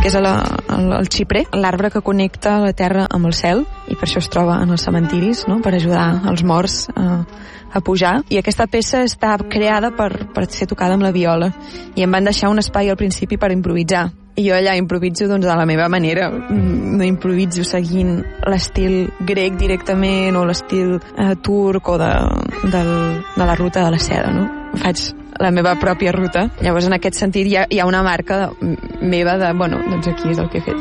que és el xiprer, l'arbre que connecta la terra amb el cel, i per això es troba en els cementiris, no? Per ajudar els morts a pujar. I aquesta peça està creada per ser tocada amb la viola, i em van deixar un espai al principi per improvisar. I jo allà improviso de la meva manera, no improviso seguint l'estil grec directament o l'estil turc o de la ruta de la seda, no? Faig la meva pròpia ruta. Llavors, en aquest sentit, hi ha una marca meva de, bueno, doncs aquí és el que he fet.